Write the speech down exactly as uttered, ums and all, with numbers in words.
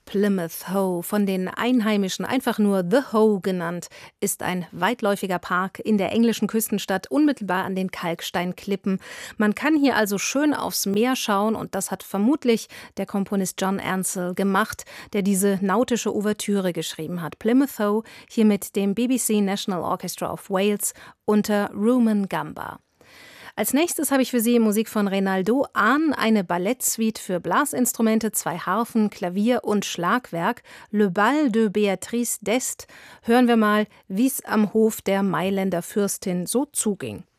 Plymouth Hoe, von den Einheimischen einfach nur The Hoe genannt, ist ein weitläufiger Park in der englischen Küstenstadt unmittelbar an den Kalksteinklippen. Man kann hier also schön aufs Meer schauen und das hat vermutlich der Komponist John Ansell gemacht, der diese nautische Ouvertüre geschrieben hat. Plymouth Hoe, hier mit dem B B C National Orchestra of Wales unter Rumen Gamba. Als nächstes habe ich für Sie Musik von Reynaldo Ahn, eine Ballettsuite für Blasinstrumente, zwei Harfen, Klavier und Schlagwerk, Le Bal de Béatrice d'Este. Hören wir mal, wie's am Hof der Mailänder Fürstin so zuging.